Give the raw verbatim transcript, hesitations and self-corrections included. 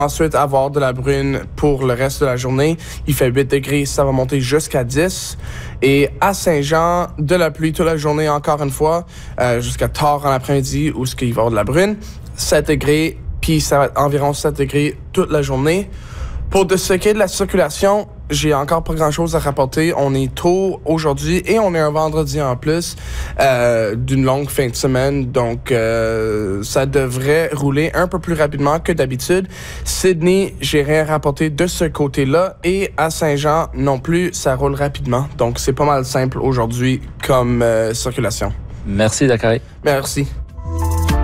Ensuite, avoir de la bruine pour le reste de la journée. Il fait huit degrés, ça va monter jusqu'à dix. Et à Saint-Jean, de la pluie toute la journée, encore une fois, euh, jusqu'à tard en après-midi, où il va y avoir de la bruine. sept degrés, puis ça va être environ sept degrés toute la journée. Pour de ce qui est de la circulation, j'ai encore pas grand-chose à rapporter. On est tôt aujourd'hui et on est un vendredi en plus euh, d'une longue fin de semaine. Donc, euh, ça devrait rouler un peu plus rapidement que d'habitude. Sydney, j'ai rien rapporté de ce côté-là. Et à Saint-Jean non plus, ça roule rapidement. Donc, c'est pas mal simple aujourd'hui comme euh, circulation. Merci, Zachary. Merci.